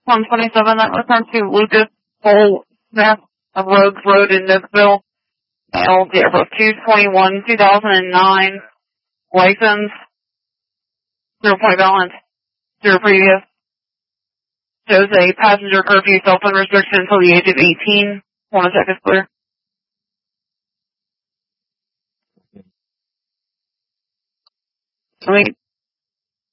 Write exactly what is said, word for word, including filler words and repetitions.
one twenty-seven, that returns to Lucas Cole Smith of Rogues Road in Knoxville. Male, date of birth two twenty-one two thousand nine. License, zero point balance, zero previous. Shows a passenger curfew cell phone restriction until the age of eighteen. Want to check is clear.